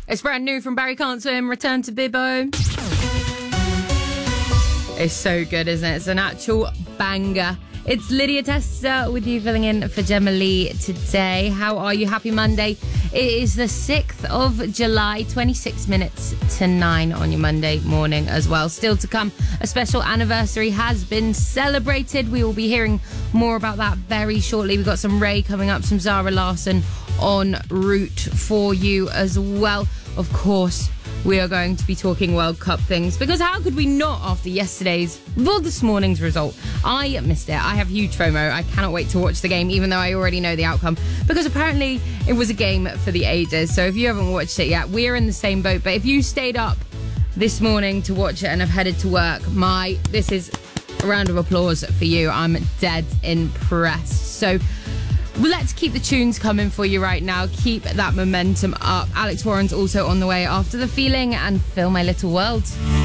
It's brand new from Barry Can't Swim, Return to Bibbo. It's so good, isn't it? It's an actual banger. It's Lydia Tester with you filling in for Gemma Lee today. How are you? Happy Monday. It is the 6th of July, 26 minutes to 9 on your Monday morning as well. Still to come, a special anniversary has been celebrated. We will be hearing more about that very shortly. We've got some Ray coming up, some Zara Larsson en route for you as well. Of course, we are going to be talking World Cup things, because how could we not after this morning's result? I missed it. I have huge FOMO. I cannot wait to watch the game, even though I already know the outcome, because apparently it was a game for the ages. So if you haven't watched it yet, we're in the same boat. But if you stayed up this morning to watch it and have headed to work, this is a round of applause for you. I'm dead impressed. So let's keep the tunes coming for you right now. Keep that momentum up. Alex Warren's also on the way after The Feeling and Fill My Little World.